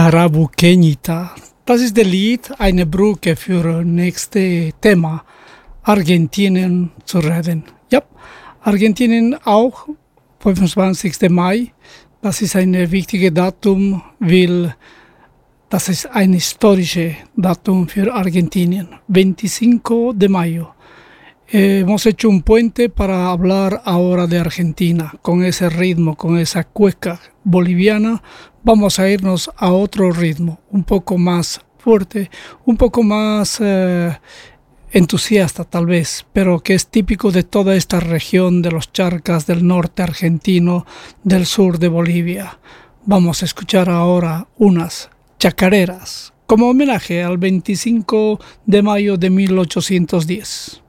Arabukenita. Das ist der Lied, eine Brücke für nächste Thema, Argentinien zu reden. Ja, Argentinien auch, 25. Mai, das ist ein wichtiges Datum, weil das ist ein historisches Datum für Argentinien, 25 de mayo. Hemos hecho un puente para hablar ahora de Argentina, con ese ritmo, con esa cueca boliviana. Vamos a irnos a otro ritmo, un poco más fuerte, un poco más entusiasta tal vez, pero que es típico de toda esta región de los Charcas, del norte argentino, del sur de Bolivia. Vamos a escuchar ahora unas chacareras, como homenaje al 25 de mayo de 1810.